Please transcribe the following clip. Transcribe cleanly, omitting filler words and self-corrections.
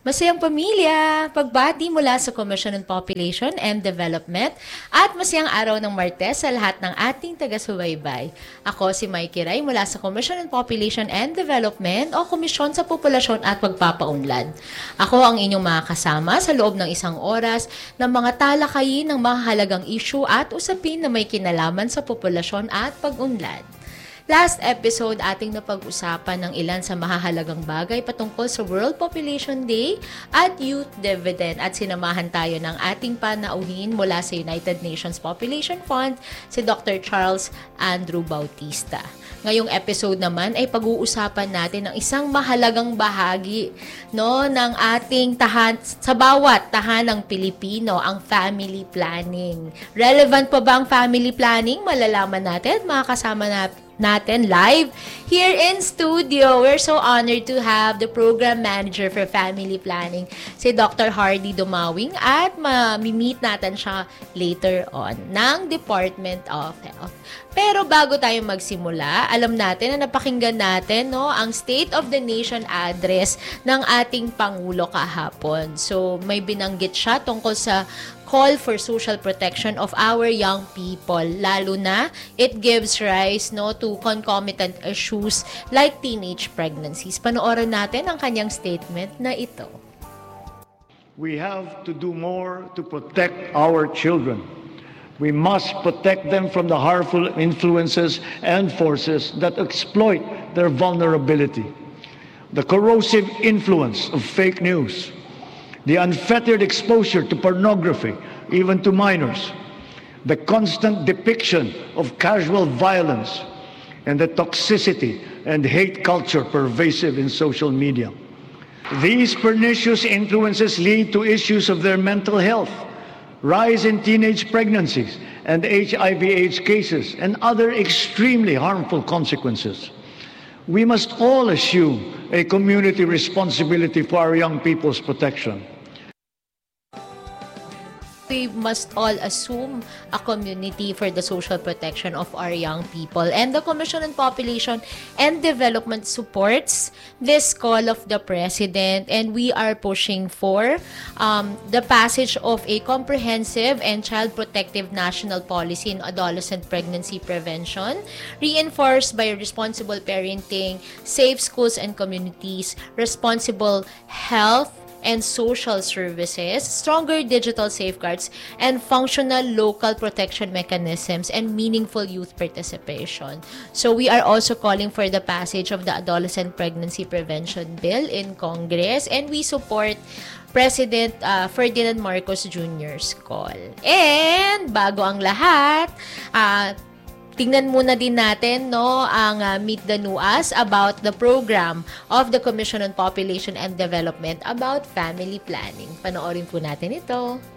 Masayang pamilya, pagbati mula sa Commission on Population and Development at masayang araw ng Martes sa lahat ng ating taga-subaybay. Ako si Mikey Ray mula sa Commission on Population and Development o Komisyon sa Populasyon at Pagpapaunlad. Ako ang inyong makakasama sa loob ng isang oras ng mga talakayin ng mahalagang issue at usapin na may kinalaman sa populasyon at pag-unlad. Last episode, ating napag-usapan ng ilan sa mahahalagang bagay patungkol sa World Population Day at Youth Dividend at sinamahan tayo ng ating panauhin mula sa United Nations Population Fund, si Dr. Charles Andrew Bautista. Ngayong episode naman ay pag-uusapan natin ng isang mahalagang bahagi ng ating sa bawat tahanang Pilipino, ang family planning. Relevant pa ba ang family planning? Malalaman natin, makakasama natin live here in studio. We're so honored to have the Program Manager for Family Planning, si Dr. Hardy Dumawing, at ma-meet natin siya later on ng Department of Health. Pero bago tayo magsimula, alam natin na napakinggan natin ang State of the Nation address ng ating Pangulo kahapon. So may binanggit siya tungkol sa call for social protection of our young people, lalo na it gives rise to concomitant issues like teenage pregnancies. Panoorin natin ang kanyang statement na ito. We have to do more to protect our children. We must protect them from the harmful influences and forces that exploit their vulnerability. The corrosive influence of fake news, the unfettered exposure to pornography, even to minors, the constant depiction of casual violence, and the toxicity and hate culture pervasive in social media. These pernicious influences lead to issues of their mental health, rise in teenage pregnancies and HIV/AIDS cases, and other extremely harmful consequences. We must all assume a community responsibility for our young people's protection. We must all assume a community for the social protection of our young people. And the Commission on Population and Development supports this call of the President, and we are pushing for the passage of a comprehensive and child protective national policy in adolescent pregnancy prevention, reinforced by responsible parenting, safe schools and communities, responsible health and social services, stronger digital safeguards, and functional local protection mechanisms, and meaningful youth participation. So we are also calling for the passage of the Adolescent Pregnancy Prevention Bill in Congress, and we support President Ferdinand Marcos Jr.'s call. And bago ang lahat, tingnan muna din natin ang Meet the NUAS about the program of the Commission on Population and Development about family planning. Panoorin po natin ito.